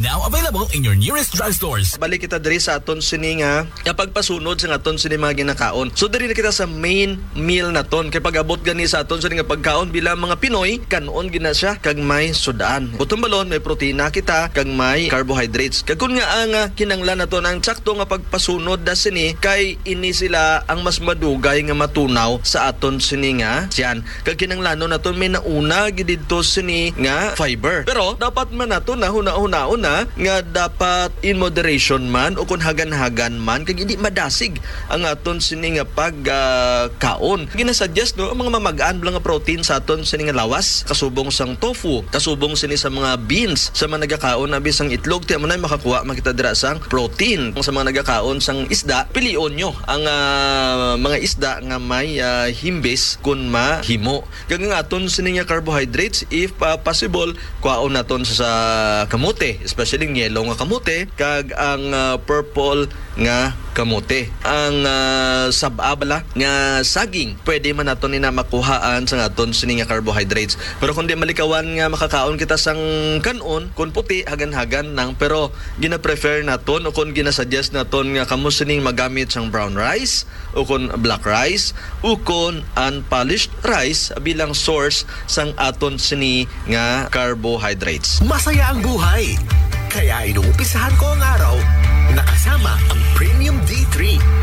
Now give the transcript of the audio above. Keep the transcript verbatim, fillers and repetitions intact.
Now available in your nearest drugstores. Balik kita diri sa aton sini nga kapag pasunod sa aton sini mga ginakaon. So diri na kita sa main meal naton kay pag-abot gani sa aton sini nga pagkaon bilang mga Pinoy kanon gina siya kag may sudan. Butong balon may protina kita kag may carbohydrates. Kag kun nga ang uh, kinanglan naton ang sakto nga pagpasunod da sini kay ini sila ang mas madugay nga matunaw sa aton sini nga siyan. Kag kinanglanon naton may nauna gid didto sini nga fiber. Pero dapat man nato na huna-huna nga dapat in moderation man o kung hagan-hagan man kag hindi madasig ang aton sini nga pagkaon. Uh, Ginasuggest no ang mga mamagaan lang nga protein sa aton sini nga lawas, kasubong sang tofu, kasubong sini sa mga beans, sa mga nagakaon na bisang itlog, tiya mo na makakuha makita dira sang protein. Sa mga nagakaon sang isda, pilion nyo ang uh, mga isda nga may uh, himbis kun mahimo. Kag nga aton sini nga carbohydrates if uh, possible kuhaon naton sa, sa kamote, especially ng yellow nga kamote kag ang uh, purple nga kamote. Ang uh, sababala nga saging pwede man naton ni na makuhaan sa aton sini nga carbohydrates. Pero kung di malikawan nga makakaon kita sang kanon kun puti hagan-hagan nang pero gina-prefer naton o kung gina-suggest naton nga kamo sining magamit sang brown rice o kung black rice o kung unpolished rice bilang source sang aton sini nga carbohydrates. Masaya ang buhay. Kaya inuumpisahan ko ang araw nakasama ang Premium D three.